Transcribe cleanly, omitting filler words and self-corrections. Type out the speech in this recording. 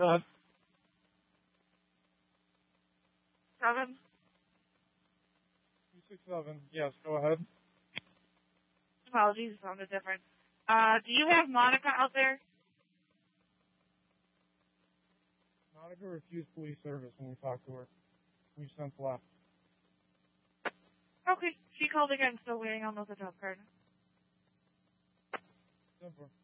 Go ahead. 7. 267. Yes, go ahead. Apologies, it sounded different. Do you have Monica out there? Monica refused police service when we talked to her. We've since left. Okay, she called again, still waiting on the job card. Simple.